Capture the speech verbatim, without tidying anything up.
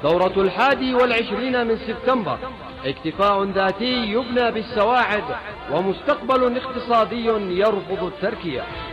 دورة الحادي والعشرين من سبتمبر، اكتفاء ذاتي يبنى بالسواعد، ومستقبل اقتصادي يرفض التركية.